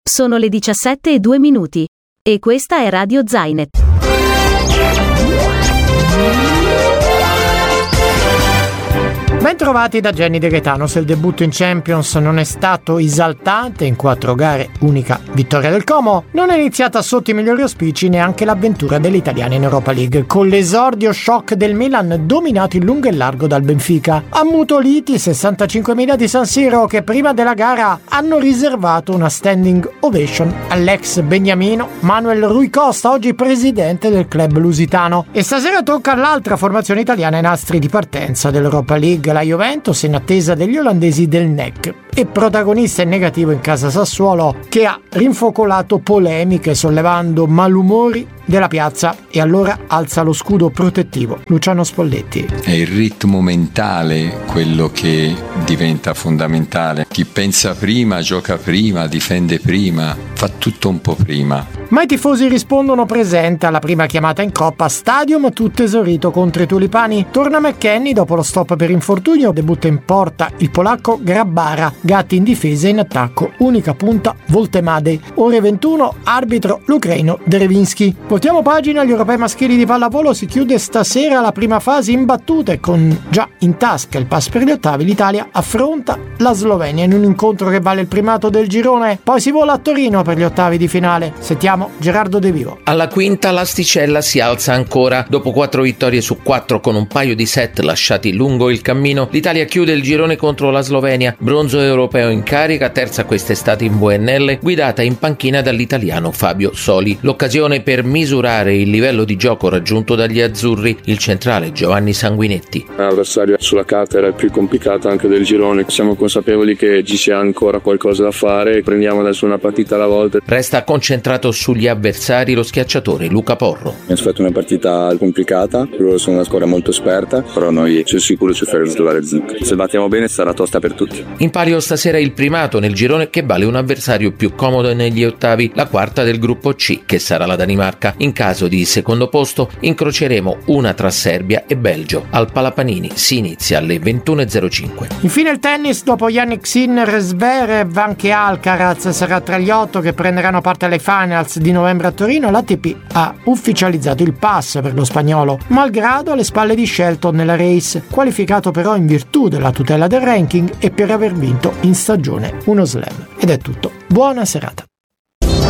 Sono le 17:02 e questa è Radio Zainet. Bentrovati da Jenny De Gaetano. Se il debutto in Champions non è stato esaltante in 4 gare, unica vittoria del Como, non è iniziata sotto i migliori auspici neanche l'avventura degli italiani in Europa League, con l'esordio shock del Milan dominato in lungo e largo dal Benfica. Ammutoliti 65.000 di San Siro, che prima della gara hanno riservato una standing ovation all'ex beniamino Manuel Rui Costa, oggi presidente del club lusitano. E stasera tocca all'altra formazione italiana ai nastri di partenza dell'Europa League, la Juventus, in attesa degli olandesi del NEC, e protagonista in negativo in casa Sassuolo, che ha rinfocolato polemiche sollevando malumori della piazza, e allora alza lo scudo protettivo Luciano Spolletti. È il ritmo mentale quello che diventa fondamentale. Chi pensa prima, gioca prima, difende prima, fa tutto un po' prima. Ma i tifosi rispondono presente alla prima chiamata in Coppa. Stadium tutto esaurito contro i Tulipani. Torna McKennie dopo lo stop per infortunio, debutta in porta il polacco Grabara, Gatti in difesa e in attacco unica punta Voltemade. Ore 21, arbitro l'ucraino Drevinski. Voltiamo pagina, agli europei maschili di pallavolo si chiude stasera la prima fase imbattuta e con già in tasca il pass per gli ottavi l'Italia affronta la Slovenia in un incontro che vale il primato del girone. Poi si vola a Torino per gli ottavi di finale. Sentiamo Gerardo De Vivo. Alla quinta l'asticella si alza ancora. Dopo 4 vittorie su 4 con un paio di set lasciati lungo il cammino, l'Italia chiude il girone contro la Slovenia, bronzo europeo in carica, terza quest'estate in VNL, guidata in panchina dall'italiano Fabio Soli. L'occasione per misurare il livello di gioco raggiunto dagli azzurri, il centrale Giovanni Sanguinetti. L'avversario sulla carta era il più complicato anche del girone. Siamo consapevoli che ci sia ancora qualcosa da fare, prendiamo adesso una partita alla volta. Resta concentrato sugli avversari lo schiacciatore Luca Porro. Abbiamo fatto una partita complicata, loro sono una squadra molto esperta, però noi sono sicuro ci faremo trovare il zinc. Se battiamo bene sarà tosta per tutti. In palio stasera il primato nel girone, che vale un avversario più comodo negli ottavi, la quarta del gruppo C, che sarà la Danimarca. In caso di secondo posto incroceremo una tra Serbia e Belgio. Al Palapanini si inizia alle 21:05. Infine il tennis, dopo Jannik Sinner, Zverev, anche Alcaraz sarà tra gli 8 che prenderanno parte alle finals di novembre a Torino. L'ATP ha ufficializzato il pass per lo spagnolo, malgrado alle spalle di Shelton nella race, qualificato però in virtù della tutela del ranking e per aver vinto in stagione uno slam. Ed è tutto. Buona serata.